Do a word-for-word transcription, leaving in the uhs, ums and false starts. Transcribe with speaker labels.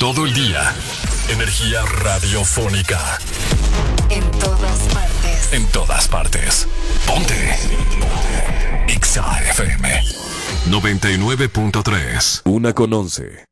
Speaker 1: todo el día. Energía radiofónica.
Speaker 2: En todas partes.
Speaker 1: En todas partes. Ponte. Ponte. Exa F M noventa y nueve punto tres.
Speaker 3: Una con once.